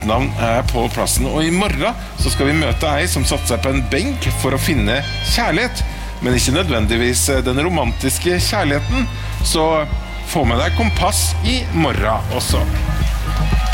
Navn på plassen, og I morgen så skal vi møte ei som satt seg på en benk for å finne kjærlighet, men ikke nødvendigvis den romantiske kjærligheten, så få med deg kompass I morgen også.